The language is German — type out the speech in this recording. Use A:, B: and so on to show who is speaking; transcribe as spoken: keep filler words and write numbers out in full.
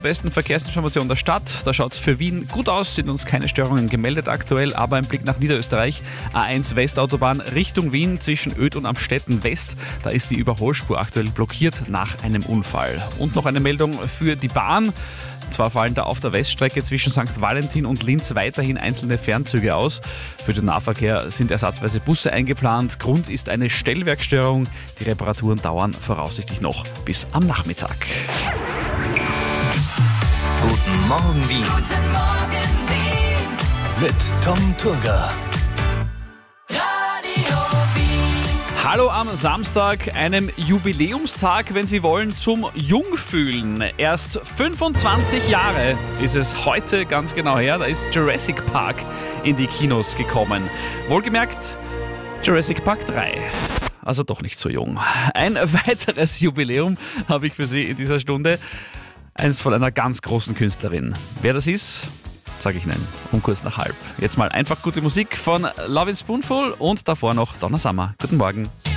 A: Besten Verkehrsinformation der Stadt. Da schaut es für Wien gut aus, sind uns keine Störungen gemeldet aktuell, aber ein Blick nach Niederösterreich. A eins Westautobahn Richtung Wien zwischen Öd und Amstetten West. Da ist die Überholspur aktuell blockiert nach einem Unfall. Und noch eine Meldung für die Bahn. Zwar fallen da auf der Weststrecke zwischen Sankt Valentin und Linz weiterhin einzelne Fernzüge aus. Für den Nahverkehr sind ersatzweise Busse eingeplant. Grund ist eine Stellwerkstörung. Die Reparaturen dauern voraussichtlich noch bis am Nachmittag.
B: Guten Morgen Wien.
C: Guten Morgen Wien.
B: Mit Tom Turga.
C: Radio Wien.
A: Hallo am Samstag, einem Jubiläumstag, wenn Sie wollen, zum Jungfühlen. Erst fünfundzwanzig Jahre ist es heute ganz genau her, da ist Jurassic Park in die Kinos gekommen. Wohlgemerkt, Jurassic Park drei. Also doch nicht so jung. Ein weiteres Jubiläum habe ich für Sie in dieser Stunde. Eins von einer ganz großen Künstlerin. Wer das ist, sage ich Ihnen um kurz nach halb. Jetzt mal einfach gute Musik von Lovin' Spoonful und davor noch Donna Summer. Guten Morgen.